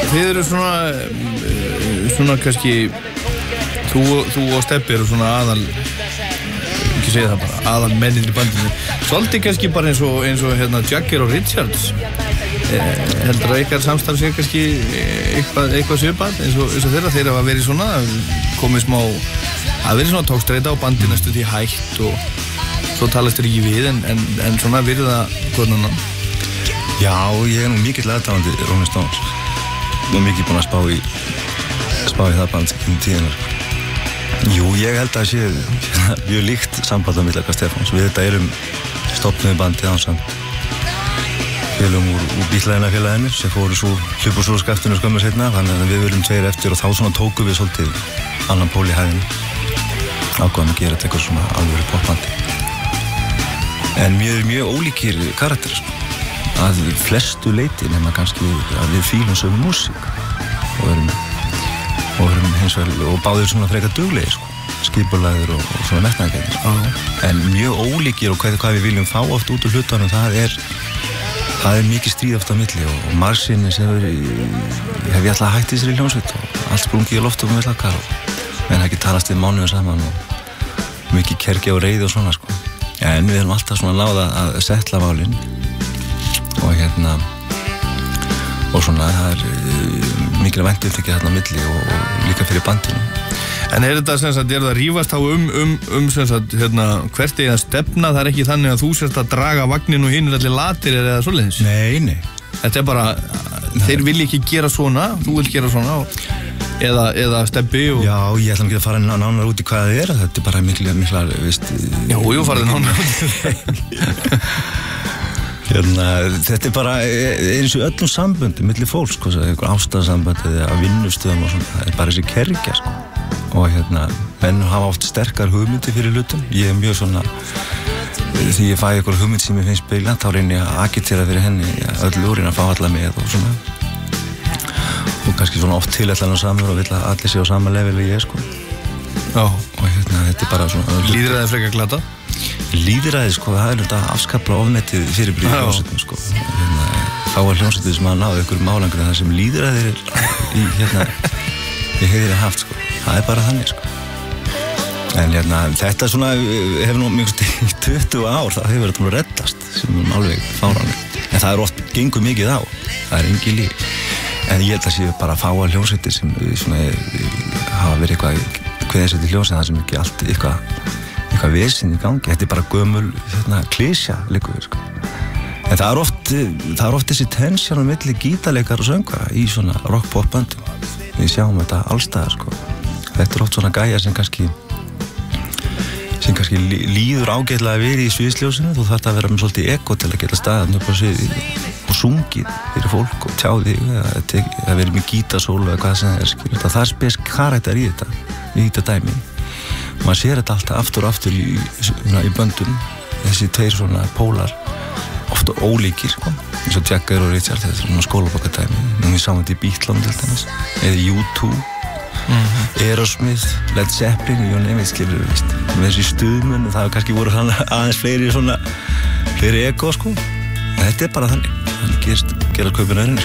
þið eru svona kannski þú og Stebbi eru svona ekki segja það bara, aðal mennir í bandinu. Svolítið kannski bara eins og hérna Jagger og Richards. Heldur að ykkar samstarf sé kannski eitthvað svipað eins og þeirra hafa verið svona, komið smá að verið svona tókstreita og bandið næstu því hægt og svo talast þér ekki við en svona virða hvorn annan. Já, ég nú mikill aðdáandi Rolling Stones og mikið búinn að spá í það band í tíðina. Jú, ég held að það sé mjög líkt samband á milli okkar Stefáns. Við þetta erum stofnuðu bandið ásamt félögum úr bílaðinafélaginu sem hlupu svo skaftinu skömmu seinna, þannig að við verum tveir eftir og þá svona tókum við svolítið annan pól í hæðinu. Ákváðum að gera þetta eitthvað svona alvöru popbandi. En mjög ólíkir karakterir að flestu leyti nema kannski að við fílum sömu músík og erum hins vegar og báðir svona frekar duglegir skipulagðir og svona metnaðargjarnir. En mjög ólíkir og hvað við viljum fá oft út úr hlutunum, það er mikið stríð oft á milli og margsinni sem hef ég alltaf hætt í þessari hljómsveit og allt sprungið í loftum með hlakkar og menn ekki talast við mánuðum saman og mikið kergja og reiði og svona en við erum alltaf svona láða að setla málin og svona það mikil væntumþykja þarna á milli og líka fyrir bandinu. En þetta sem sagt, það rífast á sem sagt, hvert eða stefna, það ekki þannig að þú sérst að draga vagnin og hinn allir latir eða svoleiðis? Nei. Þetta bara, þeir vilja ekki gera svona, þú vill gera svona eða Stebbi og... Já, ég ætla ekki að fara nánar út í hvað það er, þetta bara miklar, veist... Jú, farið nánar út. Þetta bara eins og öllum samböndi milli fólks, einhver ástarsambandi eða vinnustöðum og svona, það bara þessi kergja, og menn hafa oft sterkar hugmyndi fyrir hlutum. Ég mjög svona, því ég fæ eitthvað hugmynd sem ég finnst beila, þá reyni ég að agitera fyrir henni, öll úr reyna að fá alla með og svona. Og kannski svona oft tilætlan og samur og vill að allir sé á sama level og ég, Já. Og þetta bara svona... Lýðræði frekar glata? Lýðræði, það er þetta afskaplega ofmetið fyrirbrigði í hljómsveitum, Þá var hljómsveitum sem að náðu einhverjum álangur þar sem lýðræði er í heiðri haft, Það er bara þannig, En þetta svona hefur nú mjög í 20 ár, það hefur þetta nú reddast, sem alveg fáránlegt. En það er oft gengur mikið á, það er engin líf. En ég held að sé bara að fá að hljómsveitir sem svona hafa verið eitthvað kveðsveit í hljómsveit, það sem ekki allt eitthvað vesinn í gangi. Þetta er bara gömul klísja liggur við, En það er oft þessi tensjón á milli gítarleikara og söngvara í svona rock-pop-böndum. Við sjáum þetta allstaðar, Þetta er oft svona gæjar sem kannski líður ágætlega að vera í sviðsljósinu. Þú þarft að vera með svolítið ego til að geta staðið upp á sviði og sungið fyrir fólk og tjá þig að vera með gítarsólu eða hvað sem það er, Það er spes karakter í þetta dæmi. Maður sér þetta alltaf aftur og aftur í böndum, þessi tveir svona pólar, ofta ólíkir, eins og Jagger og Richard, þetta er svona skólabókardæmi. Við sáum þetta í Beatles til dæmis, eða U2, Aerosmith, Led Zeppelin, you name it, skilur við, með þessi stuðmun, það kannski voru aðeins fleiri ego, Þetta er bara þannig gerist kaupin öðrunni,